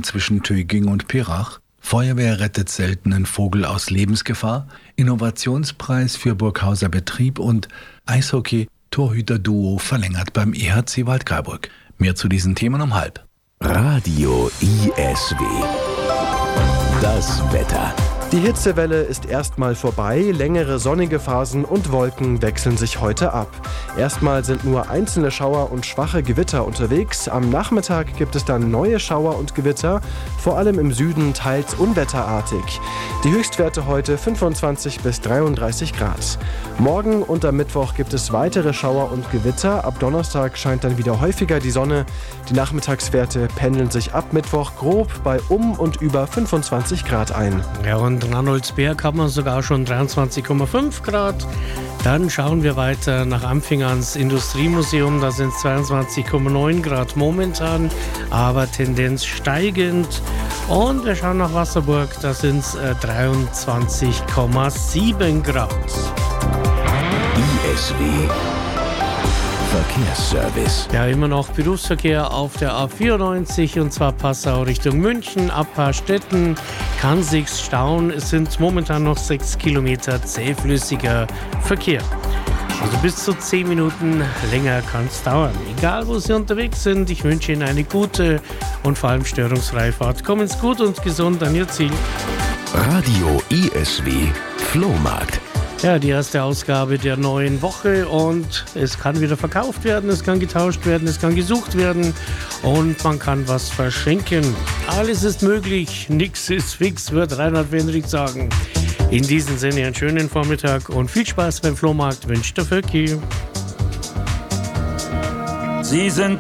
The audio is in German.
Kreuzung zwischen Töging und Pirach. Feuerwehr rettet seltenen Vogel aus Lebensgefahr. Innovationspreis für Burghauser Betrieb und Eishockey Torhüter-Duo verlängert beim EHC Waldkraiburg. Mehr zu diesen Themen um 12:30. Radio ISW. Das Wetter. Die Hitzewelle ist erstmal vorbei, längere sonnige Phasen und Wolken wechseln sich heute ab. Erstmal sind nur einzelne Schauer und schwache Gewitter unterwegs. Am Nachmittag gibt es dann neue Schauer und Gewitter, vor allem im Süden teils unwetterartig. Die Höchstwerte heute 25 bis 33 Grad. Morgen und am Mittwoch gibt es weitere Schauer und Gewitter. Ab Donnerstag scheint dann wieder häufiger die Sonne. Die Nachmittagswerte pendeln sich ab Mittwoch grob bei und über 25 Grad ein. Ja, und in Rannoldsberg haben wir sogar schon 23,5 Grad. Dann schauen wir weiter nach Ampfing ans Industriemuseum. Da sind es 22,9 Grad momentan, aber Tendenz steigend. Und wir schauen nach Wasserburg, da sind es 23,7 Grad. ISW Verkehrsservice. Ja, immer noch Berufsverkehr auf der A94 und zwar Passau Richtung München. Ab Paarstetten kann sich's stauen. Es sind momentan noch 6 Kilometer zähflüssiger Verkehr. Also bis zu 10 Minuten länger kann es dauern. Egal, wo Sie unterwegs sind, ich wünsche Ihnen eine gute und vor allem störungsfreie Fahrt. Kommen Sie gut und gesund an Ihr Ziel. Radio ISW Flohmarkt. Ja, die erste Ausgabe der neuen Woche und es kann wieder verkauft werden, es kann getauscht werden, es kann gesucht werden und man kann was verschenken. Alles ist möglich, nichts ist fix, wird Reinhard Wenrich sagen. In diesem Sinne einen schönen Vormittag und viel Spaß beim Flohmarkt wünscht der Völki. Sie sind